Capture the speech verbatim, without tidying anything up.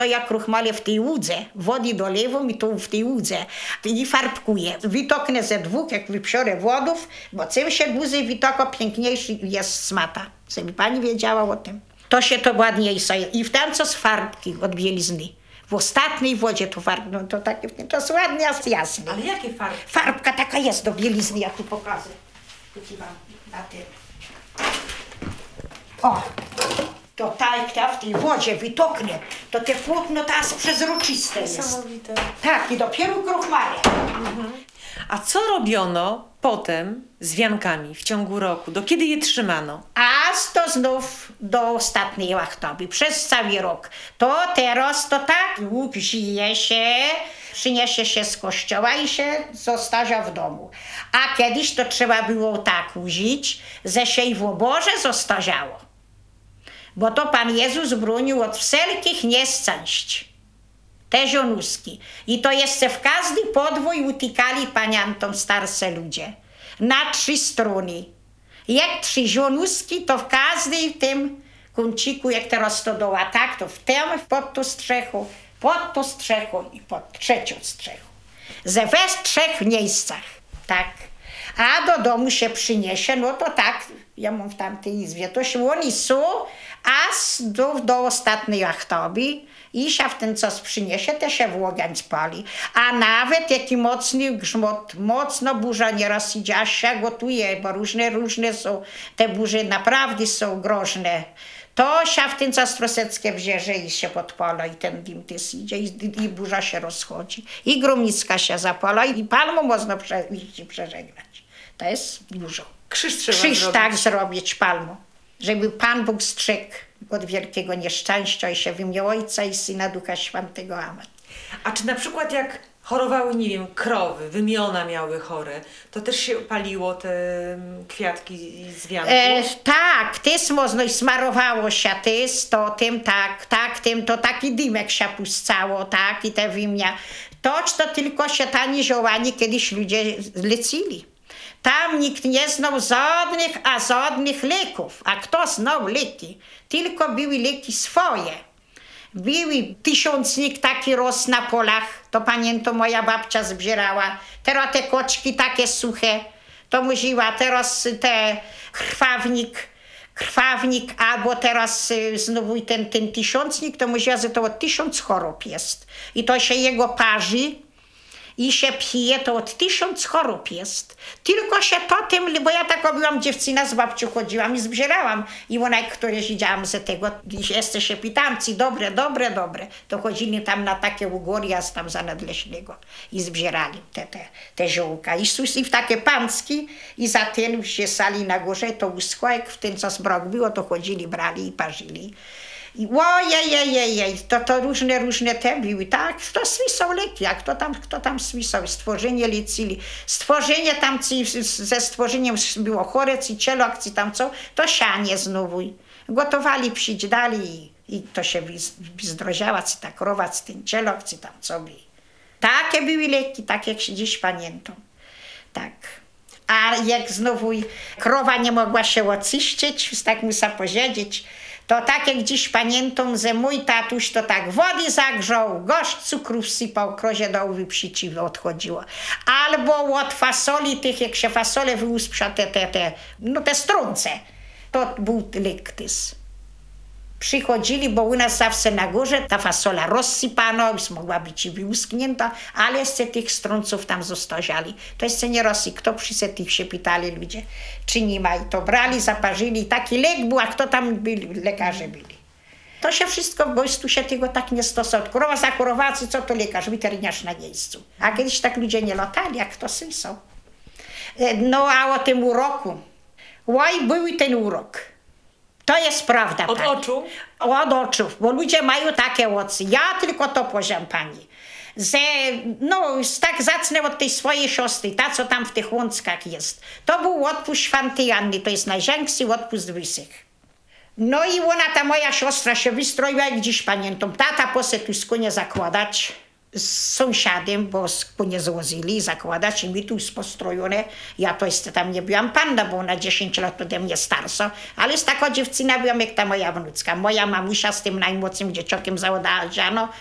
Ja kruchmale w tej łódze, wody dolewam i to w tej łódze i farbkuję. Wytoknę ze dwóch, jak wypsiorę wodów, bo czym się dłużej wytoko, piękniejszy jest smata. Żeby pani wiedziała o tym. To się to ładniejsze. I w ten co z farbki od bielizny. W ostatniej wodzie to farb, no to takie, to jest ładnie, jest jasne. Ale jakie farby? Farbka taka jest do bielizny, ja tu pokażę. Tu ci wam na tym. O! To tak, ta w tej wodzie wytoknie, to te płótno teraz przezroczyste jest. Niesamowite. Tak, i dopiero kruchmale. Mhm. A co robiono potem z wiankami w ciągu roku? Do kiedy je trzymano? A to znów do ostatniej łachtoby, przez cały rok. To teraz to tak, łuk zije się, przyniesie się z kościoła i się zostawia w domu. A kiedyś to trzeba było tak użyć, że się i w oborze zostawiało. Bo to Pan Jezus bronił od wszelkich nieszczęść. Te żonuski. I to jeszcze w każdy podwój utykali paniantom starsze ludzie. Na trzy strony. Jak trzy żonuski, to w każdej tym kąciku, jak teraz to doła, tak, to w tym, pod tą strzechą, pod tą strzechą i pod trzecią strzechą. Ze we trzech miejscach, tak. A do domu się przyniesie, no to tak, ja mam w tamtej izbie, to się oni są, aż do, do ostatniej achtoby i się w ten czas przyniesie, to się w ogień spali. A nawet jaki mocny grzmot, mocno burza nieraz idzie, aż się gotuje, bo różne, różne są, te burze naprawdę są groźne. To się w ten czas troszeczkę wzierze i się podpala i ten dym też idzie i, i burza się rozchodzi. I gromnicka się zapala i palmą można prze, przeżegnać. To jest dużo. Krzyż trzeba Krzyż zrobić. tak zrobić palmą, żeby Pan Bóg strzegł od wielkiego nieszczęścia i się w imię Ojca i Syna Ducha Świętego. Amen. A czy na przykład jak chorowały, nie wiem, krowy, wymiona miały chore, to też się paliło te kwiatki z wianków? E, tak, też można i smarowało się też, to tym tak, tak, tym to taki dymek się puszczało, tak, i te wymia. Toć to tylko się tani ziołani kiedyś ludzie lecili. Tam nikt nie znał żadnych, a żadnych leków. A kto znał leki? Tylko były leki swoje. Były tysiącnik taki rósł na polach, to pamiętam moja babcia zbierała. Teraz te koczki takie suche, to mówiła, teraz te krwawnik, krwawnik, albo teraz znowu ten, ten tysiącnik, to mówiła, że to od tysiąc chorób jest. I to się jego parzy i się pije, to od tysiąc chorób jest. Tylko się to tym, bo ja taka byłam dziewczyna, z babcią chodziłam i zbierałam. I ona, jak któreś widziałam z tego, jeszcze się pytałam, ci dobre, dobre, dobre. To chodzili tam na takie ugoria tam za Nadleśnego i zbierali te, te, te ziołka. I, I w takie pancki i za ten się sali na górze, to uschło, jak w ten czas brok było, to chodzili, brali i parzyli. I ojej, to, to różne, różne te były, tak? To swisał leki, a kto tam, kto tam swisał? Stworzenie lecili. Stworzenie tam, ci, ze stworzeniem było chore, ci cielok, ci tam co, to sianie znowu. Gotowali, psić dali i, i to się zdroziała, ci ta krowa, ci ten cielok, ci tam co by. Takie były leki, tak jak się dziś pamiętam. Tak. A jak znowu krowa nie mogła się oczyścić, tak muszę powiedzieć, to tak jak dziś pamiętam, że mój tatuś to tak wody zagrzał, gość cukru wsypał, krozie do łby przyciwo odchodziło. Albo od fasoli tych, jak się fasole wyuspsza, te, te, te, no te strunce, to był lek też. Przychodzili, bo u nas zawsze na górze ta fasola rozsypana, mogła być i wyłusknięta, ale jeszcze tych strunców tam zostawiali. To jeszcze nie rosy. Kto przyszedł, tych się pytali ludzie, czy nie ma. I to brali, zaparzyli. Taki lek był, a kto tam byli? Lekarze byli. To się wszystko w wojsku się tego tak nie stosowało. Krowa zachorowała, co to lekarz, weterynarz na miejscu. A kiedyś tak ludzie nie latali, jak to sysą. No a o tym uroku. Oj, był ten urok. To jest prawda. Od pani. oczu? Od oczu, bo ludzie mają takie oczy. Ja tylko to powiem pani, że no tak zacznę od tej swojej siostry, ta co tam w tych łąckach jest. To był odpust Świętej Anny, to jest największy odpust wysych. No i ona, ta moja siostra się wystroiła, jak dziś pamiętam. Tata poszedł już konie zakładać z sąsiadem, bo sk- nie złozili zakładać i mi tu jest postrojone. Ja to jeszcze tam nie byłam panna, bo ona dziesięć lat ode mnie starsza, ale z taką dziewczyna byłam jak ta moja wnuczka. Moja mamusia z tym najmłodszym dzieciokiem załodadziano,